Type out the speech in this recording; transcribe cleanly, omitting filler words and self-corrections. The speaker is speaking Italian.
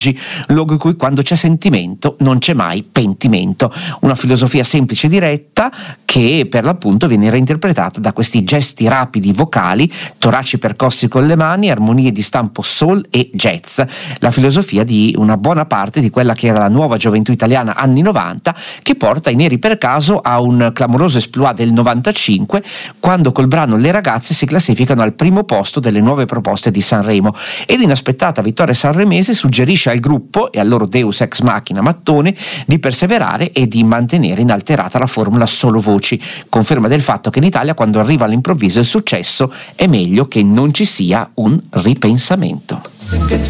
luogo in cui quando c'è sentimento non c'è mai pentimento. Una filosofia semplice e diretta che per l'appunto viene reinterpretata da questi gesti rapidi vocali, toraci percossi con le mani, armonie di stampo soul e jazz. La filosofia di una buona parte di quella che era la nuova gioventù italiana anni 90, che porta i Neri per caso a un clamoroso exploit del 95, quando col brano Le ragazze si classificano al primo posto delle nuove proposte di Sanremo, e l'inaspettata vittoria sanremese suggerisce al gruppo e al loro deus ex machina Mattone di perseverare e di mantenere inalterata la formula solo voci, conferma del fatto che in Italia quando arriva all'improvviso il successo è meglio che non ci sia un ripensamento.